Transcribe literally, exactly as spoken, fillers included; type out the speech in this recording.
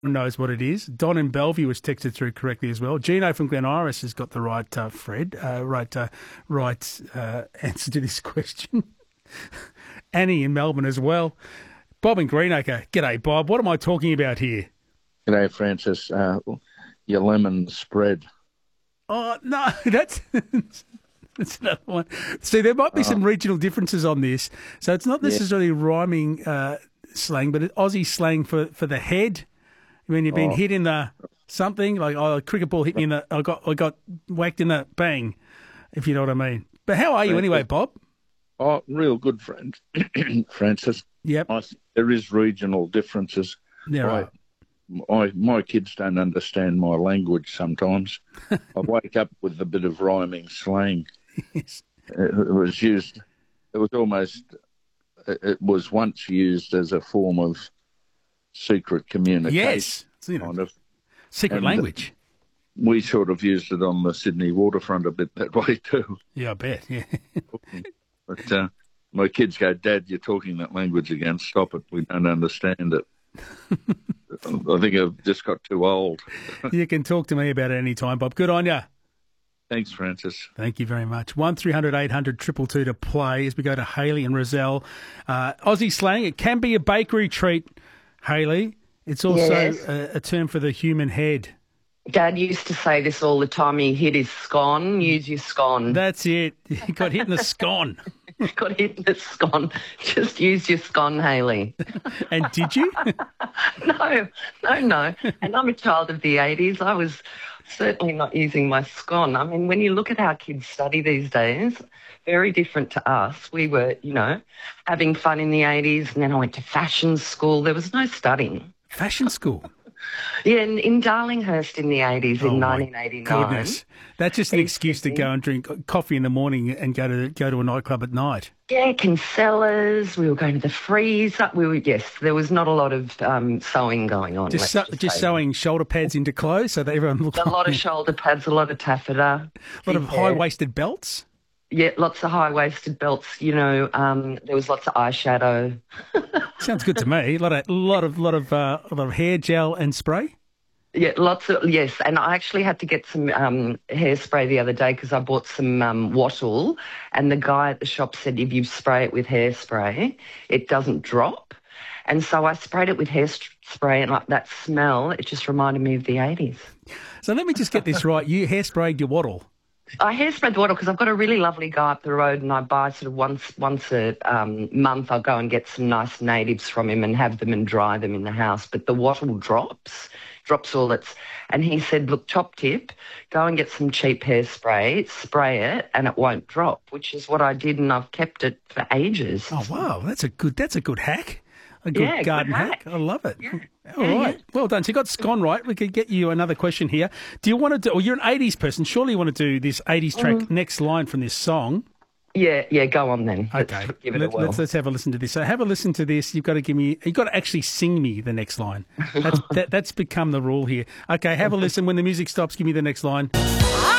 knows what it is. Don in Bellevue was texted through correctly as well. Gino from Glen Iris has got the right, uh, Fred, uh, right, uh, right uh, answer to this question. Annie in Melbourne as well. Bob in Greenacre. G'day, Bob. What am I talking about here? G'day, Francis. Uh, your lemon spread. Oh, no, that's... That's another one. See, there might be oh. some regional differences on this. So it's not necessarily yeah. rhyming uh, slang, but Aussie slang for, for the head. When you've been oh. hit in the something, like oh, a cricket ball hit me in the... I got I got whacked in the bang, if you know what I mean. But how are you anyway, Bob? Oh, real good, friend, Francis. Yep. I, there is regional differences. Yeah, right. I, I, my kids don't understand my language sometimes. I wake up with a bit of rhyming slang. Yes. It, it was used, it was almost, it was once used as a form of secret communication. Yes. Kind of. Secret and language. We sort of used it on the Sydney waterfront a bit that way too. Yeah, I bet, yeah. But uh, my kids go, Dad, you're talking that language again. Stop it. We don't understand it. I think I've just got too old. You can talk to me about it any time, Bob. Good on you. Thanks, Francis. Thank you very much. one three hundred eight hundred two two two to play as we go to Hayley and Rozelle. Uh, Aussie slang, it can be a bakery treat, Hayley. It's also yes. a, a term for the human head. Dad used to say this all the time. He hit his scone. Use your scone. That's it. He got hit in the scone. Got hit in the scone. Just use your scone, Hayley. And did you? No, no, no. And I'm a child of the eighties. I was certainly not using my scone. I mean, when you look at how kids study these days, very different to us. We were, you know, having fun in the eighties, and then I went to fashion school. There was no studying. Fashion school? Yeah, in, in Darlinghurst in the eighties, oh in nineteen eighty-nine. Goodness. That's just an excuse to go and drink coffee in the morning and go to go to a nightclub at night. Yeah, Kinsellas. We were going to the freezer. We were, yes, there was not a lot of um, sewing going on. Just, so, just, just sewing shoulder pads into clothes so that everyone looked A like lot of shoulder pads, a lot of taffeta. A lot of high-waisted belts? Yeah, lots of high-waisted belts. You know, um, there was lots of eyeshadow. Sounds good to me. A lot of, lot of, lot of, uh, a lot of hair gel and spray. Yeah, lots of yes. And I actually had to get some um, hairspray the other day because I bought some um, wattle, and the guy at the shop said if you spray it with hairspray, it doesn't drop. And so I sprayed it with hairspray, and like that smell, it just reminded me of the eighties. So let me just get this right. You hairsprayed your wattle. I hairsprayed the wattle because I've got a really lovely guy up the road, and I buy sort of once once a um, month. I'll go and get some nice natives from him and have them and dry them in the house. But the wattle drops, drops all its... And he said, look, top tip, go and get some cheap hairspray, spray it, and it won't drop, which is what I did, and I've kept it for ages. Oh, wow, that's a good that's a good hack. A good yeah, garden good hack. hack. I love it. Yeah. All yeah, right. Yeah. Well done. So you got scone right. We could get you another question here. Do you want to do, or you're an eighties person, surely you want to do this eighties track mm. next line from this song? Yeah, yeah, go on then. Okay. Let's give it Let, a whirl. let's, let's have a listen to this. So have a listen to this. You've got to give me, you've got to actually sing me the next line. That's, that, that's become the rule here. Okay, have a listen. When the music stops, give me the next line.